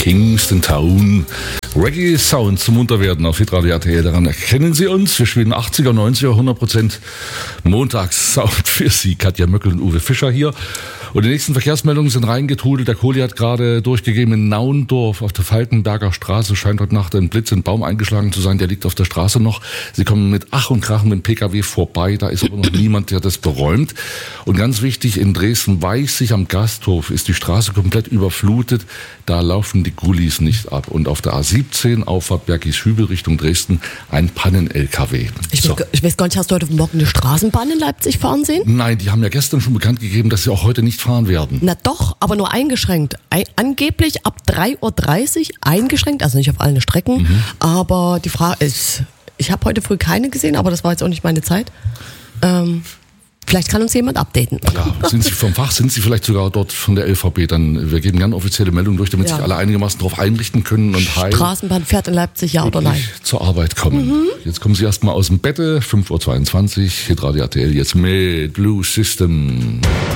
Kingston Town. Reggae Sound zum Munterwerden auf Hitradio RTL. Daran erkennen Sie uns. Wir spielen 80er, 90er, 100% Montagssound für Sie. Katja Möckel und Uwe Fischer hier. Und die nächsten Verkehrsmeldungen sind reingetrudelt. Der Kohli hat gerade durchgegeben, in Naundorf auf der Falkenberger Straße scheint heute Nacht ein Blitz in den Baum eingeschlagen zu sein. Der liegt auf der Straße noch. Sie kommen mit Ach und Krach mit dem PKW vorbei. Da ist aber noch niemand, der das beräumt. Und ganz wichtig, in Dresden-Weißig am Gasthof ist die Straße komplett überflutet. Da laufen die Gullis nicht ab. Und auf der A17 Auffahrt Bergisch-Hübel Richtung Dresden ein Pannen-LKW. Ich weiß gar nicht, hast du heute Morgen eine Straßenbahn in Leipzig fahren sehen? Nein, die haben ja gestern schon bekannt gegeben, dass sie auch heute nicht fahren werden. Na doch, aber nur eingeschränkt. Angeblich ab 3.30 Uhr eingeschränkt, also nicht auf allen Strecken. Aber die Frage ist, ich habe heute früh keine gesehen, aber das war jetzt auch nicht meine Zeit. Vielleicht kann uns jemand updaten. Ja, sind Sie vom Fach, sind Sie vielleicht sogar dort von der LVB? Dann, wir geben gerne offizielle Meldungen durch, damit sich alle einigermaßen darauf einrichten können und Straßenbahn fährt in Leipzig, ja oder nein? Zur Arbeit kommen. Jetzt kommen Sie erstmal aus dem Bette, 5.22 Uhr, Hitradio RTL, jetzt mit Blue System.